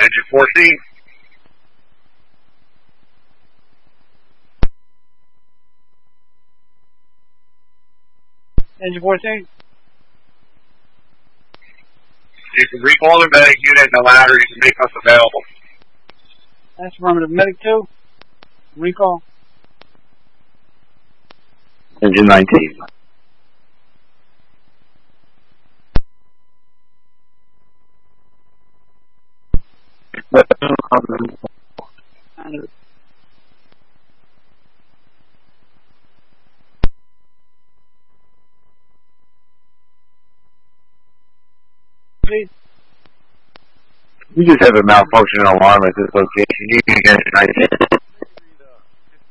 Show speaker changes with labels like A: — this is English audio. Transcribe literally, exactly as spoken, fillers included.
A: Engine fourteen.
B: Engine fourteen.
A: You can recall the medic unit and the ladder. You can make us available.
B: That's affirmative. Medic two. Recall.
C: Engine nineteen.
B: Please.
C: We just have a malfunction alarm at this location. You can get it nineteen.